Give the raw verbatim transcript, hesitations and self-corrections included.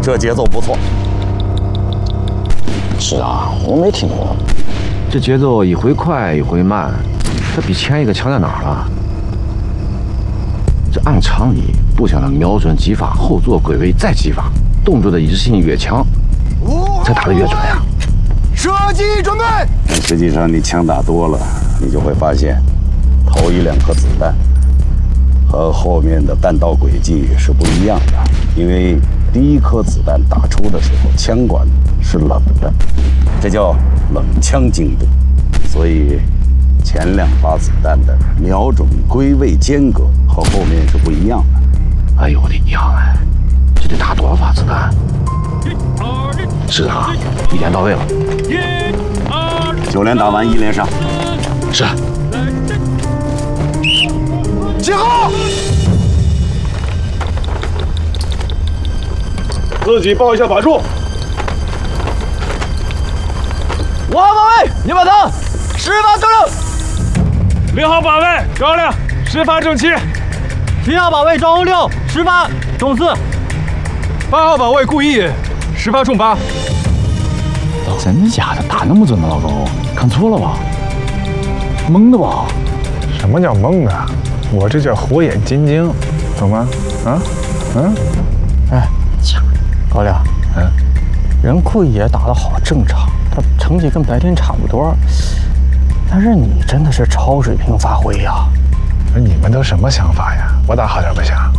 这节奏不错。 是啊，我没听过。这节奏一回快一回慢，这比前一个强在哪儿了？这按常理，步枪的瞄准击发，后座归位再击发，动作的一致性越强，才打得越准呀。 射击准备。 但实际上，你枪打多了，你就会发现，头一两颗子弹和后面的弹道轨迹是不一样的。因为第一颗子弹打出的时候，枪管是冷的，这叫冷枪精度。所以前两发子弹的瞄准归位间隔和后面是不一样的。 哎呦我的娘哎，这得打多少发子弹？是啊，一点到位了。 九连打完一连上。 是。 集合。 自己报一下法术。 五号保卫，你把头，十发正正。 六号保卫高亮，十发正七。 七号保卫赵红六，十发中四。 八号保卫顾一野，十发中八。 真的假的？打那么准吗，老高？看错了吧？蒙的吧？ 什么叫蒙的？我这叫火眼金睛，懂吗？啊？嗯？ 哎，高亮，嗯，人库野打得好正常，他成绩跟白天差不多，但是你真的是超水平发挥呀！ 你们都什么想法呀？我打好点不行？